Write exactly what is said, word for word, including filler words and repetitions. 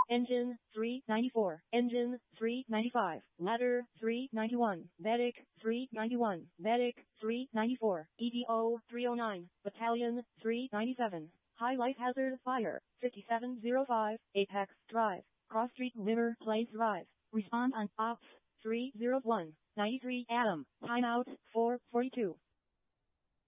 Engine three ninety-four, Engine three ninety-five, Ladder three ninety-one, Medic three ninety-one, Medic three ninety-four, E D O three oh nine, Battalion three ninety-seven, High Life Hazard Fire, fifty-seven oh five, Apex Drive, Cross Street River Place Drive. Respond on Ops three oh one, ninety-three Adam, timeout four forty-two.